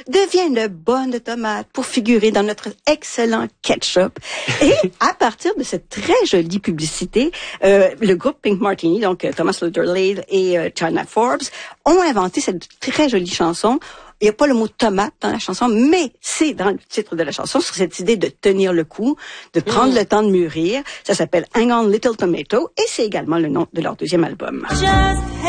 devient une bonne tomate pour figurer dans notre excellent ketchup. Et à partir de cette très jolie publicité, le groupe Pink Martini, donc Thomas Luther et China Forbes, ont inventé cette très jolie chanson. Il n'y a pas le mot tomate dans la chanson, mais c'est dans le titre de la chanson, sur cette idée de tenir le coup, de prendre le temps de mûrir. Ça s'appelle Hang On Little Tomato et c'est également le nom de leur deuxième album.